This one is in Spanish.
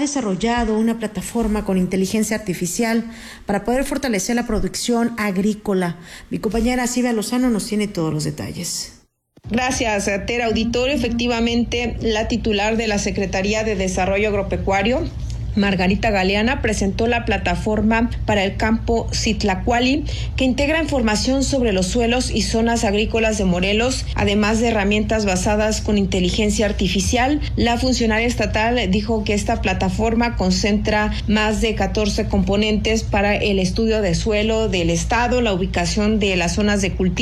desarrollado una plataforma con inteligencia artificial para poder fortalecer la producción agrícola. Mi compañera Silvia Lozano nos tiene todos los detalles. Gracias, Tera. Auditorio. Efectivamente, la titular de la Secretaría de Desarrollo Agropecuario, Margarita Galeana, presentó la plataforma para el campo Citlacuali, que integra información sobre los suelos y zonas agrícolas de Morelos, además de herramientas basadas con inteligencia artificial. La funcionaria estatal dijo que esta plataforma concentra más de 14 componentes para el estudio de suelo del estado, la ubicación de las zonas de cultivo